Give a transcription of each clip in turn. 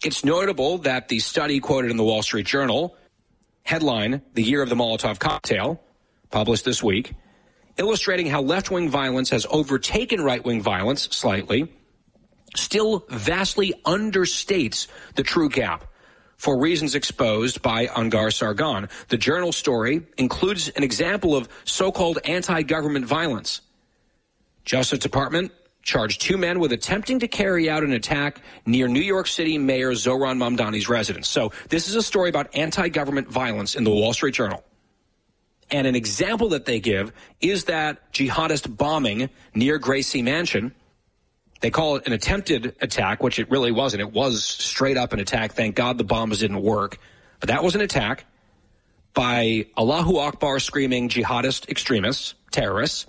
It's notable that the study quoted in the Wall Street Journal, headline, "The Year of the Molotov Cocktail," published this week, illustrating how left-wing violence has overtaken right-wing violence slightly, still vastly understates the true gap for reasons exposed by Angar Sargon. The Journal story includes an example of so-called anti-government violence. Justice Department charged 2 men with attempting to carry out an attack near New York City Mayor Zohran Mamdani's residence. So this is a story about anti-government violence in the Wall Street Journal. And an example that they give is that jihadist bombing near Gracie Mansion. They call it an attempted attack, which it really wasn't. It was straight up an attack. Thank God the bombs didn't work. But that was an attack by Allahu Akbar screaming jihadist extremists, terrorists.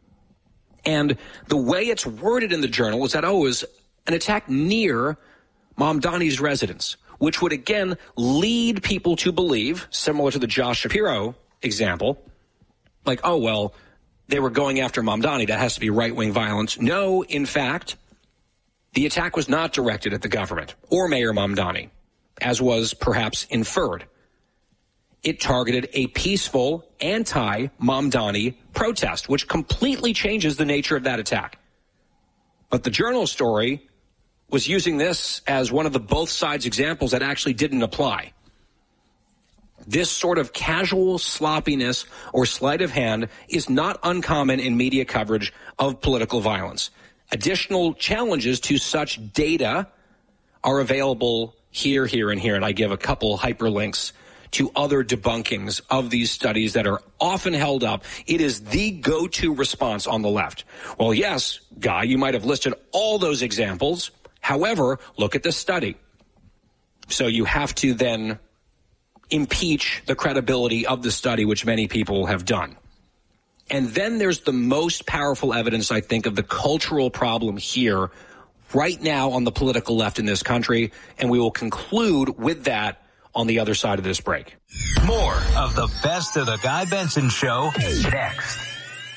And the way it's worded in the Journal is that, it was an attack near Mamdani's residence, which would, again, lead people to believe, similar to the Josh Shapiro example, like, they were going after Mamdani. That has to be right-wing violence. No, in fact, the attack was not directed at the government or Mayor Mamdani, as was perhaps inferred. It targeted a peaceful anti-Mamdani protest, which completely changes the nature of that attack. But the Journal story was using this as one of the both sides examples that actually didn't apply. This sort of casual sloppiness or sleight of hand is not uncommon in media coverage of political violence. Additional challenges to such data are available here, and here, and I give a couple hyperlinks to other debunkings of these studies that are often held up. It is the go-to response on the left. Well, yes, Guy, you might have listed all those examples. However, look at this study. So you have to then impeach the credibility of the study, which many people have done. And then there's the most powerful evidence, I think, of the cultural problem here right now on the political left in this country. And we will conclude with that on the other side of this break. More of the best of the Guy Benson Show next.